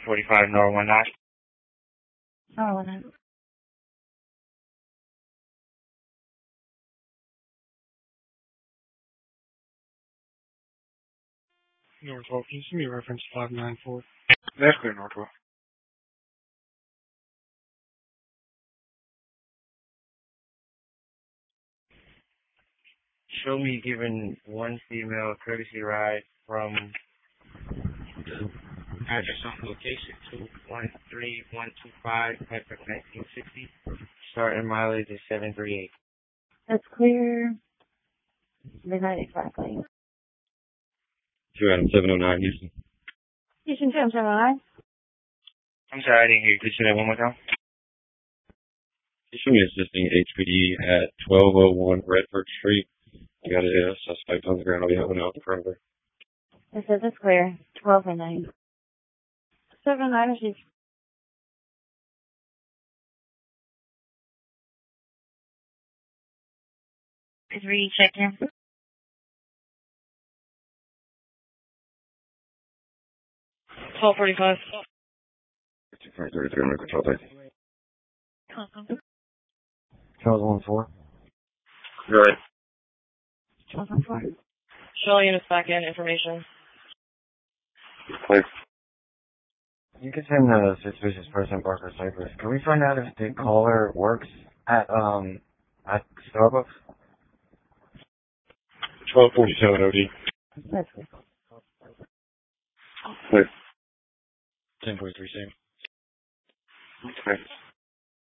1245 North 19. Oh, no. Northwell, can you send me reference 594? That's clear, Northwell. Show me giving one female a courtesy ride from the address on location to 13125 Piper 1960. Starting mileage is 738. That's clear. Midnight exactly. 2 Adam 709 Houston. Houston 279. I'm sorry, I didn't hear you. Could you say that one more time? Show me assisting HPD at 1201 Redford Street. You got a suspect on the ground. I'll be helping out the perimeter. It says it's clear. 1209. 79 is check in. 1245. 233 on the control taxi. Charles 14. Go ahead. Charles 14. Shell units back in. Information. Please. You can send the suspicious person Parker Cypress. Can we find out if the caller works at Starbucks? 1247 OD. That's good. Please. 1043 same. Okay.